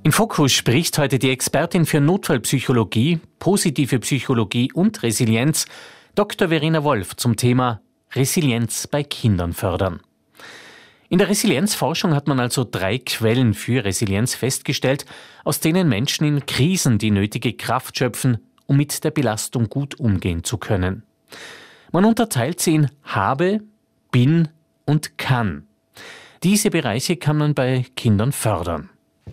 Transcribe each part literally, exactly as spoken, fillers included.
Im Fokus spricht heute die Expertin für Notfallpsychologie, positive Psychologie und Resilienz, Doktor Verena Wolf, zum Thema Resilienz bei Kindern fördern. In der Resilienzforschung hat man also drei Quellen für Resilienz festgestellt, aus denen Menschen in Krisen die nötige Kraft schöpfen, um mit der Belastung gut umgehen zu können. Man unterteilt sie in habe, bin und kann. Diese Bereiche kann man bei Kindern fördern.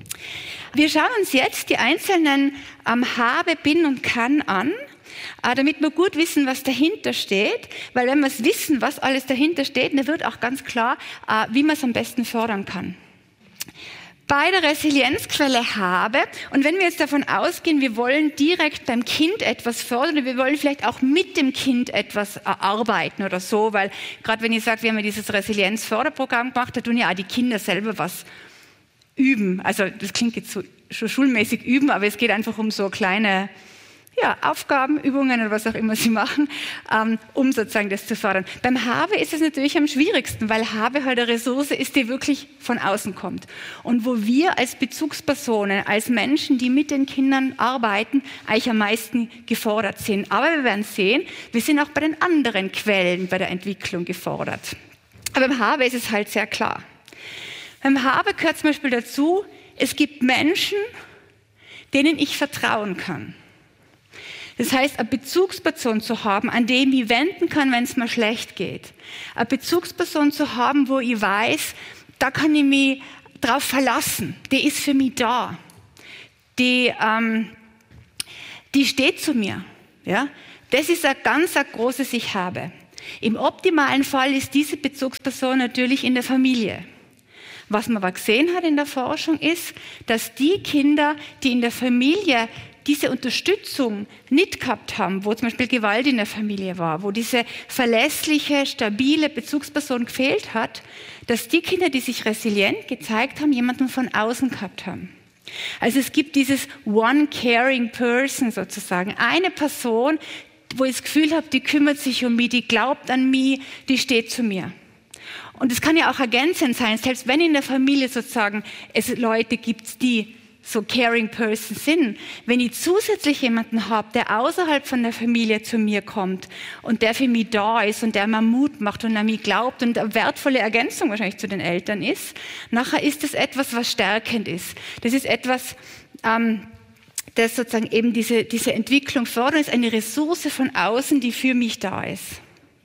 Wir schauen uns jetzt die einzelnen ähm, habe, bin und kann an, äh, damit wir gut wissen, was dahinter steht. Weil wenn wir es wissen, was alles dahinter steht, dann wird auch ganz klar, äh, wie man es am besten fördern kann. Bei der Resilienzquelle habe, und wenn wir jetzt davon ausgehen, wir wollen direkt beim Kind etwas fördern, wir wollen vielleicht auch mit dem Kind etwas erarbeiten oder so, weil gerade wenn ich sage, wir haben ja dieses Resilienzförderprogramm gemacht, da tun ja auch die Kinder selber was üben. Also das klingt jetzt so schon schulmäßig üben, aber es geht einfach um so kleine ja, Aufgaben, Übungen oder was auch immer sie machen, ähm, um sozusagen das zu fördern. Beim Habe ist es natürlich am schwierigsten, weil Habe halt eine Ressource ist, die wirklich von außen kommt. Und wo wir als Bezugspersonen, als Menschen, die mit den Kindern arbeiten, eigentlich am meisten gefordert sind. Aber wir werden sehen, wir sind auch bei den anderen Quellen bei der Entwicklung gefordert. Aber beim Habe ist es halt sehr klar. Beim Habe gehört zum Beispiel dazu, es gibt Menschen, denen ich vertrauen kann. Das heißt, eine Bezugsperson zu haben, an dem ich wenden kann, wenn es mir schlecht geht. Eine Bezugsperson zu haben, wo ich weiß, da kann ich mich drauf verlassen. Die ist für mich da. Die, ähm, die steht zu mir. Ja? Das ist ein ganz ein großes Ich habe. Im optimalen Fall ist diese Bezugsperson natürlich in der Familie. Was man aber gesehen hat in der Forschung ist, dass die Kinder, die in der Familie diese Unterstützung nicht gehabt haben, wo zum Beispiel Gewalt in der Familie war, wo diese verlässliche, stabile Bezugsperson gefehlt hat, dass die Kinder, die sich resilient gezeigt haben, jemanden von außen gehabt haben. Also es gibt dieses one caring person sozusagen, eine Person, wo ich das Gefühl habe, die kümmert sich um mich, die glaubt an mich, die steht zu mir. Und es kann ja auch ergänzend sein, selbst wenn in der Familie sozusagen es Leute gibt, die so caring person sind. Wenn ich zusätzlich jemanden habe, der außerhalb von der Familie zu mir kommt und der für mich da ist und der mir Mut macht und an mich glaubt und eine wertvolle Ergänzung wahrscheinlich zu den Eltern ist, nachher ist das etwas, was stärkend ist. Das ist etwas, ähm, das sozusagen eben diese, diese Entwicklung fördert, ist eine Ressource von außen, die für mich da ist.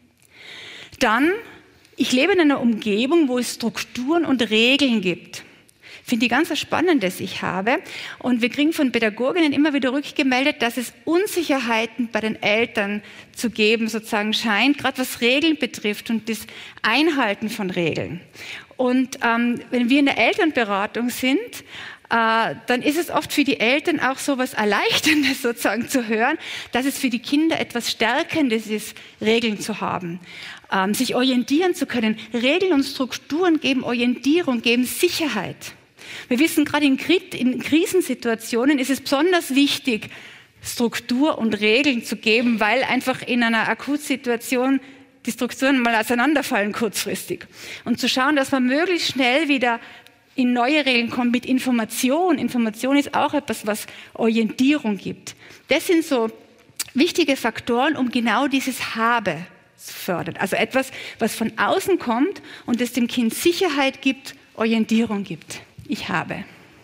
Dann Ich lebe in einer Umgebung, wo es Strukturen und Regeln gibt. Finde ich ganz Spannendes ich habe. Und wir kriegen von Pädagoginnen immer wieder rückgemeldet, dass es Unsicherheiten bei den Eltern zu geben sozusagen scheint, gerade was Regeln betrifft und das Einhalten von Regeln. Und ähm, wenn wir in der Elternberatung sind, äh, dann ist es oft für die Eltern auch so was Erleichterndes sozusagen zu hören, dass es für die Kinder etwas Stärkendes ist, Regeln zu haben. Ähm, sich orientieren zu können. Regeln und Strukturen geben Orientierung, geben Sicherheit. Wir wissen, gerade in, in Krisensituationen ist es besonders wichtig, Struktur und Regeln zu geben, weil einfach in einer Akutsituation die Strukturen mal auseinanderfallen kurzfristig. Und zu schauen, dass man möglichst schnell wieder in neue Regeln kommt mit Information. Information ist auch etwas, was Orientierung gibt. Das sind so wichtige Faktoren, um genau dieses Habe zu fördern. Also etwas, was von außen kommt und es dem Kind Sicherheit gibt, Orientierung gibt. Ich habe.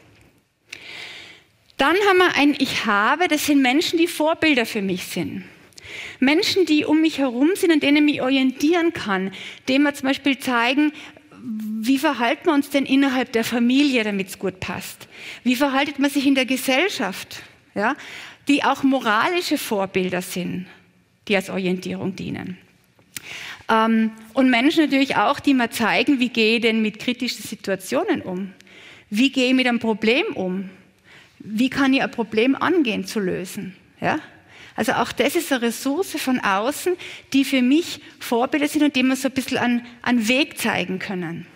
Dann haben wir ein Ich habe, das sind Menschen, die Vorbilder für mich sind. Menschen, die um mich herum sind, an denen ich mich orientieren kann, denen wir zum Beispiel zeigen, wie verhalten wir uns denn innerhalb der Familie, damit es gut passt? Wie verhaltet man sich in der Gesellschaft? Ja? Die auch moralische Vorbilder sind, die als Orientierung dienen. Ähm, und Menschen natürlich auch, die mir zeigen, wie gehe ich denn mit kritischen Situationen um? Wie gehe ich mit einem Problem um? Wie kann ich ein Problem angehen zu lösen? Ja? Also auch das ist eine Ressource von außen, die für mich Vorbilder sind und die mir so ein bisschen an, an Weg zeigen können.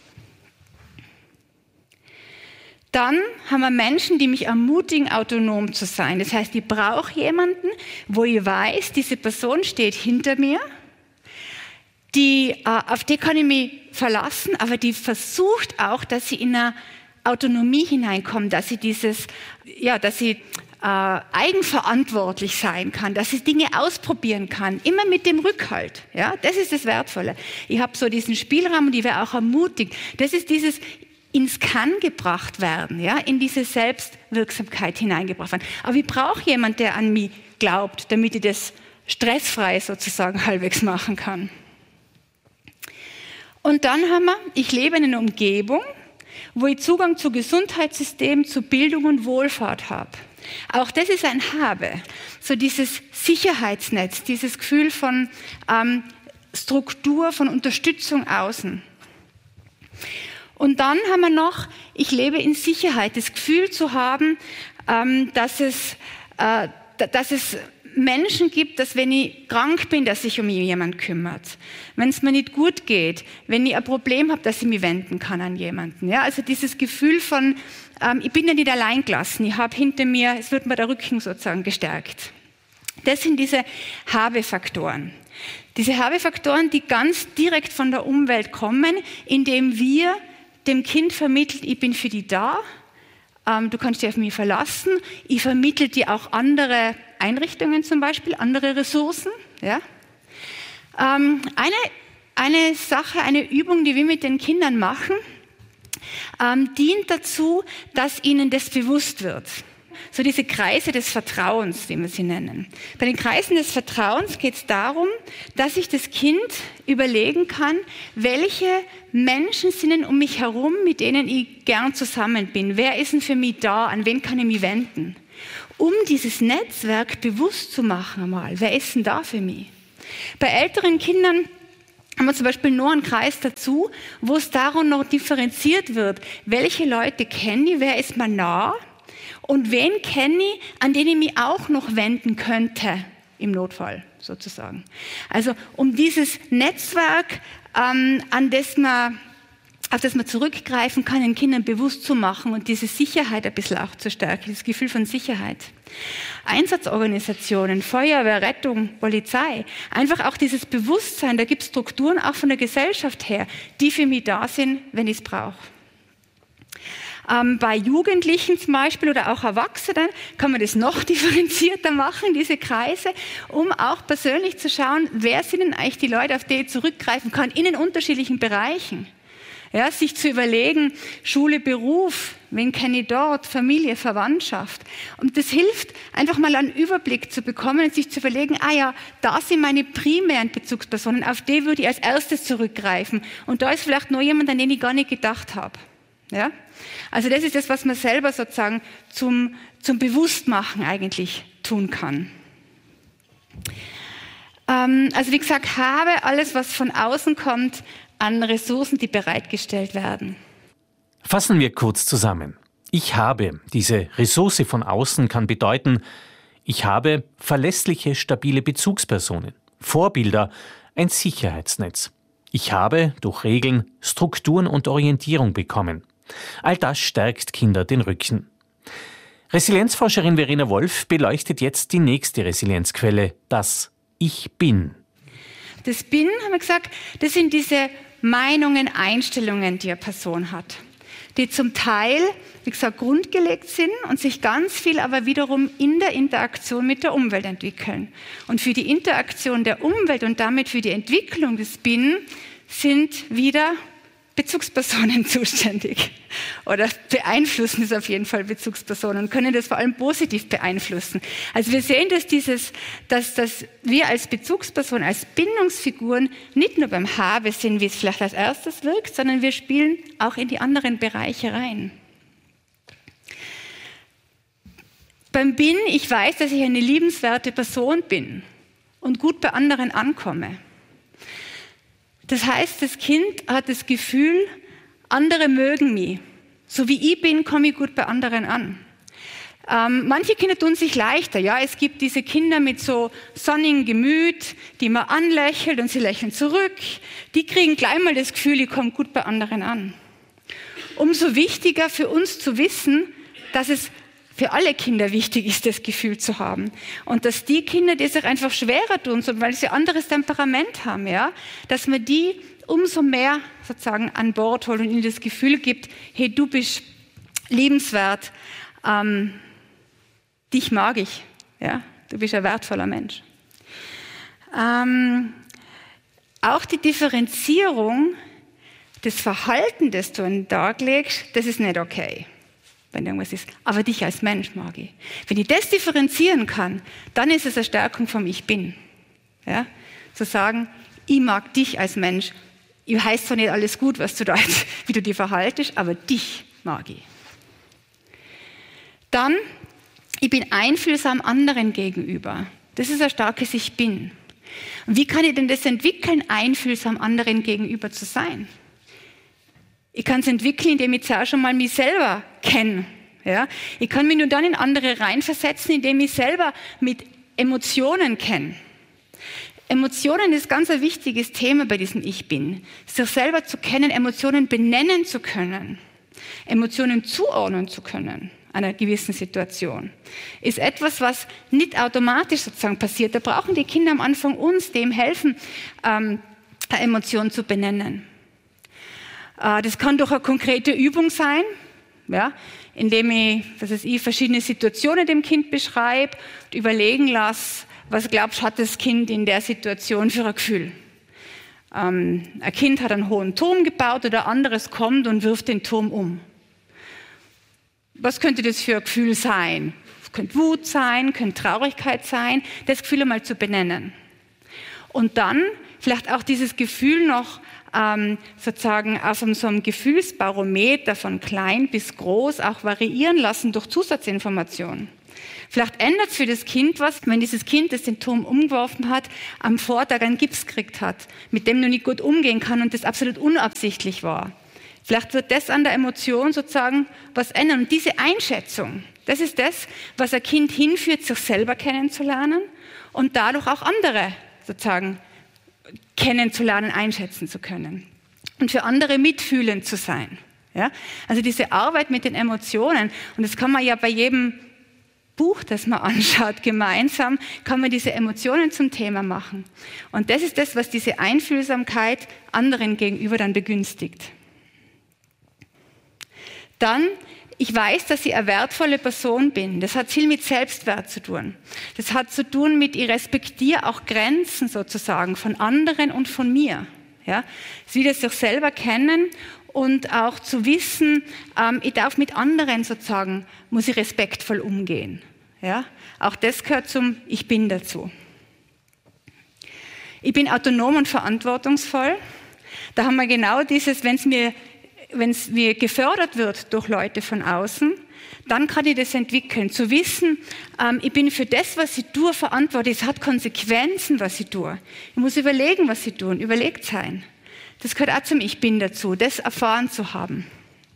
Dann haben wir Menschen, die mich ermutigen, autonom zu sein. Das heißt, ich brauche jemanden, wo ich weiß, diese Person steht hinter mir, die, auf die kann ich mich verlassen, aber die versucht auch, dass sie in einer Autonomie hineinkommen, dass sie dieses, ja, dass sie äh, eigenverantwortlich sein kann, dass sie Dinge ausprobieren kann, immer mit dem Rückhalt. Ja, das ist das Wertvolle. Ich habe so diesen Spielraum und ich werde auch ermutigt. Das ist dieses ins Kann gebracht werden, ja, in diese Selbstwirksamkeit hineingebracht werden. Aber ich brauche jemanden, der an mich glaubt, damit ich das stressfrei sozusagen halbwegs machen kann. Und dann haben wir, ich lebe in einer Umgebung, wo ich Zugang zu Gesundheitssystem, zu Bildung und Wohlfahrt habe. Auch das ist ein Habe. So dieses Sicherheitsnetz, dieses Gefühl von ähm, Struktur, von Unterstützung außen. Und dann haben wir noch, ich lebe in Sicherheit, das Gefühl zu haben, ähm, dass es, äh, dass es Menschen gibt, dass wenn ich krank bin, dass sich um mich jemand kümmert. Wenn es mir nicht gut geht, wenn ich ein Problem habe, dass ich mich wenden kann an jemanden. Ja, also dieses Gefühl von, ähm, ich bin ja nicht allein gelassen, ich habe hinter mir, es wird mir der Rücken sozusagen gestärkt. Das sind diese Habe-Faktoren. Diese Habe-Faktoren, die ganz direkt von der Umwelt kommen, indem wir dem Kind vermitteln, ich bin für dich da, ähm, du kannst dich auf mich verlassen, ich vermittle dir auch andere Einrichtungen zum Beispiel, andere Ressourcen. Ja? Ähm, eine, eine Sache, eine Übung, die wir mit den Kindern machen, ähm, dient dazu, dass ihnen das bewusst wird. So diese Kreise des Vertrauens, wie wir sie nennen. Bei den Kreisen des Vertrauens geht es darum, dass sich das Kind überlegen kann, welche Menschen sind denn um mich herum, mit denen ich gern zusammen bin. Wer ist denn für mich da? An wen kann ich mich wenden? Um dieses Netzwerk bewusst zu machen einmal. Wer ist denn da für mich? Bei älteren Kindern haben wir zum Beispiel nur einen Kreis dazu, wo es darum noch differenziert wird. Welche Leute kenne ich? Wer ist mir nah? Und wen kenne ich, an den ich mich auch noch wenden könnte, im Notfall sozusagen. Also um dieses Netzwerk, ähm, an das man, auf das man zurückgreifen kann, den Kindern bewusst zu machen und diese Sicherheit ein bisschen auch zu stärken, das Gefühl von Sicherheit. Einsatzorganisationen, Feuerwehr, Rettung, Polizei, einfach auch dieses Bewusstsein, da gibt es Strukturen auch von der Gesellschaft her, die für mich da sind, wenn ich es brauche. Ähm, bei Jugendlichen zum Beispiel oder auch Erwachsenen kann man das noch differenzierter machen, diese Kreise, um auch persönlich zu schauen, wer sind denn eigentlich die Leute, auf die ich zurückgreifen kann in den unterschiedlichen Bereichen. Ja, sich zu überlegen, Schule, Beruf, wen kenne ich dort, Familie, Verwandtschaft. Und das hilft, einfach mal einen Überblick zu bekommen und sich zu überlegen, ah ja, da sind meine primären Bezugspersonen, auf die würde ich als erstes zurückgreifen. Und da ist vielleicht noch jemand, an den ich gar nicht gedacht habe. Ja? Also das ist das, was man selber sozusagen zum, zum Bewusstmachen eigentlich tun kann. Ähm, also wie gesagt, habe alles, was von außen kommt, an Ressourcen, die bereitgestellt werden. Fassen wir kurz zusammen. Ich habe, diese Ressource von außen kann bedeuten, ich habe verlässliche, stabile Bezugspersonen, Vorbilder, ein Sicherheitsnetz. Ich habe durch Regeln Strukturen und Orientierung bekommen. All das stärkt Kinder den Rücken. Resilienzforscherin Verena Wolf beleuchtet jetzt die nächste Resilienzquelle, das Ich Bin. Das Bin, haben wir gesagt, das sind diese Meinungen, Einstellungen, die eine Person hat, die zum Teil, wie gesagt, grundgelegt sind und sich ganz viel aber wiederum in der Interaktion mit der Umwelt entwickeln. Und für die Interaktion der Umwelt und damit für die Entwicklung des Bin sind wieder Bezugspersonen zuständig oder beeinflussen es auf jeden Fall Bezugspersonen und können das vor allem positiv beeinflussen. Also wir sehen, dass, dieses, dass, dass wir als Bezugsperson, als Bindungsfiguren nicht nur beim Habe sind, wie es vielleicht als erstes wirkt, sondern wir spielen auch in die anderen Bereiche rein. Beim Bin, ich weiß, dass ich eine liebenswerte Person bin und gut bei anderen ankomme. Das heißt, das Kind hat das Gefühl, andere mögen mich. So wie ich bin, komme ich gut bei anderen an. Ähm, manche Kinder tun sich leichter. Ja, es gibt diese Kinder mit so sonnigem Gemüt, die man anlächelt und sie lächeln zurück. Die kriegen gleich mal das Gefühl, ich komme gut bei anderen an. Umso wichtiger für uns zu wissen, dass es für alle Kinder wichtig ist, das Gefühl zu haben. Und dass die Kinder, die sich einfach schwerer tun, weil sie ein anderes Temperament haben, ja, dass man die umso mehr sozusagen an Bord holt und ihnen das Gefühl gibt, hey, du bist liebenswert, ähm, dich mag ich, ja? Du bist ein wertvoller Mensch. Ähm, auch die Differenzierung des Verhaltens, das du an den Tag legst, das ist nicht okay, wenn irgendwas ist. Aber dich als Mensch mag ich. Wenn ich das differenzieren kann, dann ist es eine Stärkung vom Ich Bin. Ja? Zu sagen, ich mag dich als Mensch. Ich heißt zwar nicht alles gut, was du da jetzt, wie du dich verhaltest, aber dich mag ich. Dann, ich bin einfühlsam anderen gegenüber. Das ist ein starkes Ich Bin. Und wie kann ich denn das entwickeln, einfühlsam anderen gegenüber zu sein? Ich kann es entwickeln, indem ich zuerst schon mal mich selber kenne. Ja? Ich kann mich nur dann in andere reinversetzen, indem ich selber mit Emotionen kenne. Emotionen ist ganz ein wichtiges Thema bei diesem Ich Bin. Sich selber zu kennen, Emotionen benennen zu können, Emotionen zuordnen zu können einer gewissen Situation, ist etwas, was nicht automatisch sozusagen passiert. Da brauchen die Kinder am Anfang uns, dem helfen, ähm, eine Emotion zu benennen. Äh, das kann durch eine konkrete Übung sein, ja, indem ich, was weiß ich, verschiedene Situationen dem Kind beschreibe und überlegen lasse, was glaubst du, hat das Kind in der Situation für ein Gefühl? Ähm, ein Kind hat einen hohen Turm gebaut oder anderes kommt und wirft den Turm um. Was könnte das für ein Gefühl sein? Es könnte Wut sein, könnte Traurigkeit sein, das Gefühl einmal zu benennen. Und dann vielleicht auch dieses Gefühl noch ähm, sozusagen aus so einem Gefühlsbarometer von klein bis groß auch variieren lassen durch Zusatzinformationen. Vielleicht ändert es für das Kind was, wenn dieses Kind, das den Turm umgeworfen hat, am Vortag einen Gips gekriegt hat, mit dem noch nicht gut umgehen kann und das absolut unabsichtlich war. Vielleicht wird das an der Emotion sozusagen was ändern. Und diese Einschätzung, das ist das, was ein Kind hinführt, sich selber kennenzulernen und dadurch auch andere sozusagen kennenzulernen, einschätzen zu können. Und für andere mitfühlend zu sein. Ja? Also diese Arbeit mit den Emotionen, und das kann man ja bei jedem Buch, das man anschaut, gemeinsam, kann man diese Emotionen zum Thema machen. Und das ist das, was diese Einfühlsamkeit anderen gegenüber dann begünstigt. Dann, ich weiß, dass ich eine wertvolle Person bin. Das hat viel mit Selbstwert zu tun. Das hat zu tun mit, ich respektiere auch Grenzen sozusagen von anderen und von mir. Ja? Es ist wieder sich selber kennen und auch zu wissen, ähm, ich darf mit anderen sozusagen, muss ich respektvoll umgehen. Ja? Auch das gehört zum Ich Bin dazu. Ich bin autonom und verantwortungsvoll. Da haben wir genau dieses, wenn es mir wenn es mir gefördert wird durch Leute von außen, dann kann ich das entwickeln. Zu wissen, ähm, ich bin für das, was ich tue, verantwortlich. Es hat Konsequenzen, was ich tue. Ich muss überlegen, was ich tue und überlegt sein. Das gehört auch zum Ich Bin dazu, das erfahren zu haben.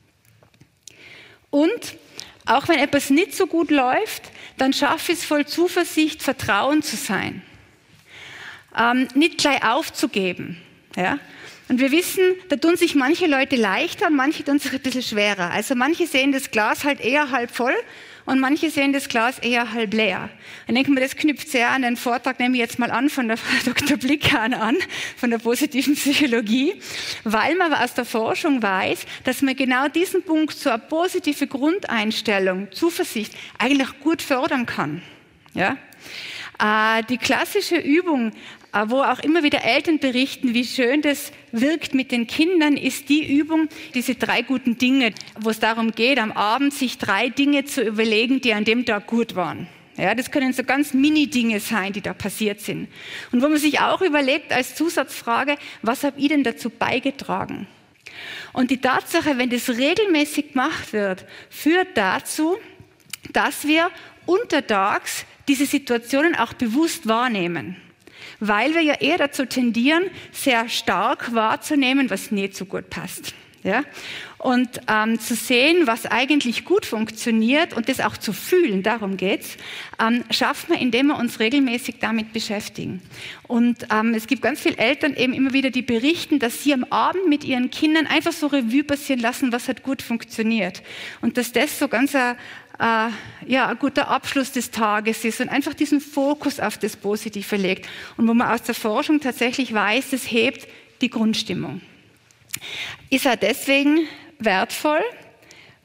Und auch wenn etwas nicht so gut läuft, dann schaffe ich es voll Zuversicht, Vertrauen zu sein. Ähm, nicht gleich aufzugeben. Ja? Und wir wissen, da tun sich manche Leute leichter und manche tun sich ein bisschen schwerer. Also manche sehen das Glas halt eher halb voll und manche sehen das Glas eher halb leer. Ich denke mir, das knüpft sehr an den Vortrag, nehme ich jetzt mal an, von der Frau Doktor Blickhahn an, von der positiven Psychologie, weil man aus der Forschung weiß, dass man genau diesen Punkt, so eine positive Grundeinstellung, Zuversicht, eigentlich gut fördern kann. Ja? Äh, die klassische Übung, wo auch immer wieder Eltern berichten, wie schön das wirkt mit den Kindern, ist die Übung, diese drei guten Dinge, wo es darum geht, am Abend sich drei Dinge zu überlegen, die an dem Tag gut waren. Ja, das können so ganz Mini-Dinge sein, die da passiert sind. Und wo man sich auch überlegt als Zusatzfrage, was habe ich denn dazu beigetragen? Und die Tatsache, wenn das regelmäßig gemacht wird, führt dazu, dass wir untertags diese Situationen auch bewusst wahrnehmen. Weil wir ja eher dazu tendieren, sehr stark wahrzunehmen, was nicht so gut passt. Ja? Und ähm, zu sehen, was eigentlich gut funktioniert und das auch zu fühlen, darum geht's, ähm, schafft man, indem wir uns regelmäßig damit beschäftigen. Und ähm, es gibt ganz viele Eltern eben immer wieder, die berichten, dass sie am Abend mit ihren Kindern einfach so Revue passieren lassen, was hat gut funktioniert. Und dass das so ganz ein Äh, ja, ein guter Abschluss des Tages ist und einfach diesen Fokus auf das Positive legt. Und wo man aus der Forschung tatsächlich weiß, das hebt die Grundstimmung. Ist auch deswegen wertvoll,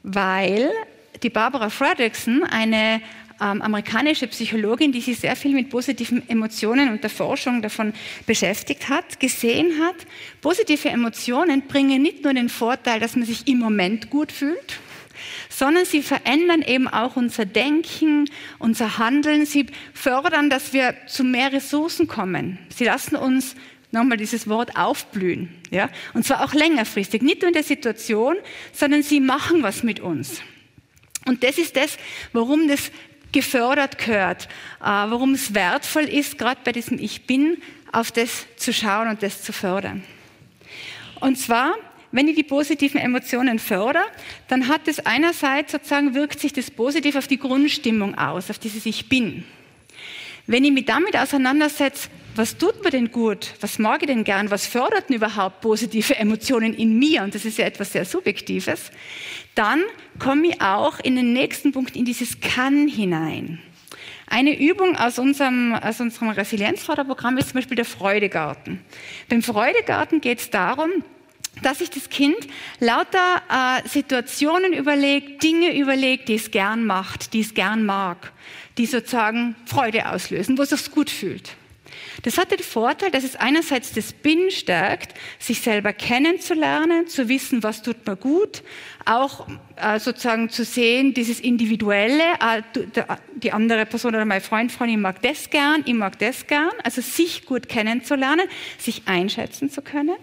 weil die Barbara Fredrickson, eine ähm, amerikanische Psychologin, die sich sehr viel mit positiven Emotionen und der Forschung davon beschäftigt hat, gesehen hat, positive Emotionen bringen nicht nur den Vorteil, dass man sich im Moment gut fühlt, sondern sie verändern eben auch unser Denken, unser Handeln. Sie fördern, dass wir zu mehr Ressourcen kommen. Sie lassen uns, nochmal dieses Wort, aufblühen. Ja? Und zwar auch längerfristig, nicht nur in der Situation, sondern sie machen was mit uns. Und das ist das, warum das gefördert gehört, äh, warum es wertvoll ist, gerade bei diesem Ich Bin, auf das zu schauen und das zu fördern. Und zwar, wenn ich die positiven Emotionen fördere, dann hat es einerseits sozusagen, wirkt sich das positiv auf die Grundstimmung aus, auf dieses Ich Bin. Wenn ich mich damit auseinandersetze, was tut mir denn gut, was mag ich denn gern, was fördert denn überhaupt positive Emotionen in mir, und das ist ja etwas sehr Subjektives, dann komme ich auch in den nächsten Punkt, in dieses Kann hinein. Eine Übung aus unserem, aus unserem Resilienzförderprogramm ist zum Beispiel der Freudegarten. Beim Freudegarten geht es darum, dass sich das Kind lauter äh, Situationen überlegt, Dinge überlegt, die es gern macht, die es gern mag, die sozusagen Freude auslösen, wo es sich gut fühlt. Das hat den Vorteil, dass es einerseits das Bin stärkt, sich selber kennenzulernen, zu wissen, was tut mir gut, auch äh, sozusagen zu sehen, dieses Individuelle, äh, die andere Person oder mein Freund, Freundin mag das gern, ich mag das gern, also sich gut kennenzulernen, sich einschätzen zu können,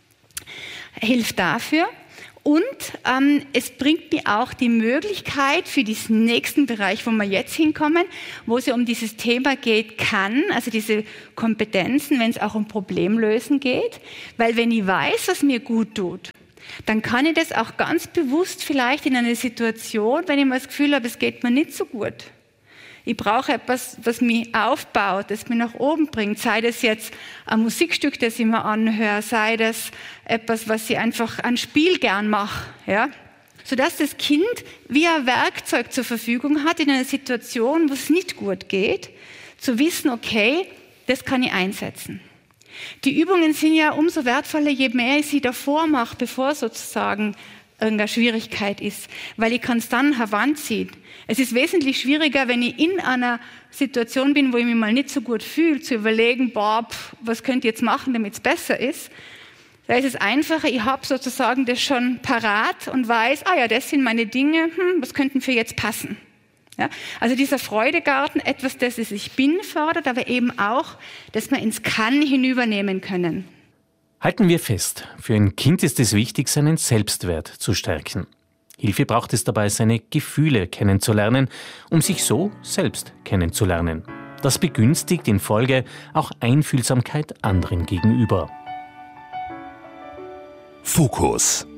hilft dafür. Und ähm, es bringt mir auch die Möglichkeit für diesen nächsten Bereich, wo wir jetzt hinkommen, wo es ja um dieses Thema geht, kann, also diese Kompetenzen, wenn es auch um Problemlösen geht. Weil wenn ich weiß, was mir gut tut, dann kann ich das auch ganz bewusst vielleicht in einer Situation, wenn ich mal das Gefühl habe, es geht mir nicht so gut. Ich brauche etwas, was mich aufbaut, das mich nach oben bringt. Sei das jetzt ein Musikstück, das ich mir anhöre, sei das etwas, was ich einfach ein Spiel gern mache. Ja? Sodass das Kind wie ein Werkzeug zur Verfügung hat in einer Situation, wo es nicht gut geht, zu wissen, okay, das kann ich einsetzen. Die Übungen sind ja umso wertvoller, je mehr ich sie davor mache, bevor sozusagen irgendeine Schwierigkeit ist, weil ich kann es dann heranziehen. Es ist wesentlich schwieriger, wenn ich in einer Situation bin, wo ich mich mal nicht so gut fühle, zu überlegen, boah, pf, was könnt ihr jetzt machen, damit es besser ist. Da ist es einfacher, ich habe sozusagen das schon parat und weiß, ah ja, das sind meine Dinge, hm, was könnten für jetzt passen. Ja? Also dieser Freudegarten, etwas, das es Ich Bin fördert, aber eben auch, dass wir ins Kann hinübernehmen können. Halten wir fest, für ein Kind ist es wichtig, seinen Selbstwert zu stärken. Hilfe braucht es dabei, seine Gefühle kennenzulernen, um sich so selbst kennenzulernen. Das begünstigt in Folge auch Einfühlsamkeit anderen gegenüber. Fokus